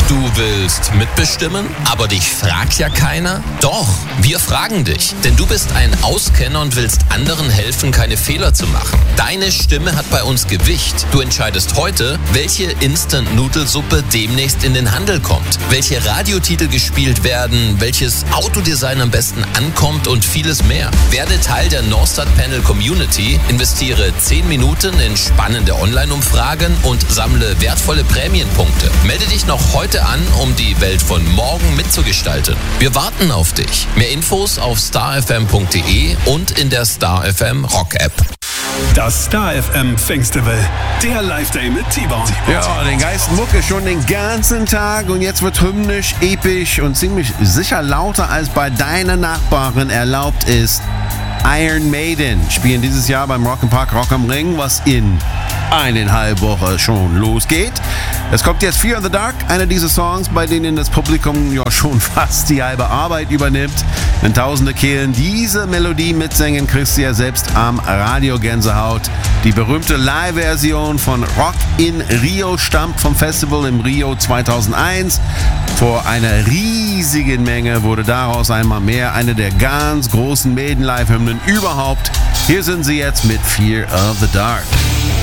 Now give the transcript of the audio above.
Du willst mitbestimmen, aber dich fragt ja keiner? Doch, wir fragen dich, denn du bist ein Auskenner und willst anderen helfen, keine Fehler zu machen. Deine Stimme hat bei uns Gewicht. Du entscheidest heute, welche Instant-Nudelsuppe demnächst in den Handel kommt, welche Radiotitel gespielt werden, welches Autodesign am besten ankommt und vieles mehr. Werde Teil der Norstart Panel Community, investiere 10 Minuten in spannende Online-Umfragen und sammle wertvolle Prämienpunkte. Melde dich noch heute an, um die Welt von morgen mitzugestalten. Wir warten auf dich. Mehr Infos auf starfm.de und in der Star FM Rock App. Das Star FM Festival, der Live-Day mit T-Bone. Ja, den Geist Mucke schon den ganzen Tag und jetzt wird hymnisch, episch und ziemlich sicher lauter als bei deiner Nachbarin erlaubt ist. Iron Maiden spielen dieses Jahr beim Rock'n'Park Rock am Ring, was in 1,5 Wochen schon losgeht. Es kommt jetzt Fear in the Dark, einer dieser Songs, bei denen das Publikum ja schon fast die halbe Arbeit übernimmt. Wenn tausende Kehlen diese Melodie mitsingen, kriegst du ja selbst am Radio Gänsehaut. Die berühmte Live-Version von Rock in Rio stammt vom Festival im Rio 2001. Vor einer riesigen Menge wurde daraus einmal mehr, eine der ganz großen Maiden-Live-Hymnen überhaupt. Hier sind sie jetzt mit Fear of the Dark.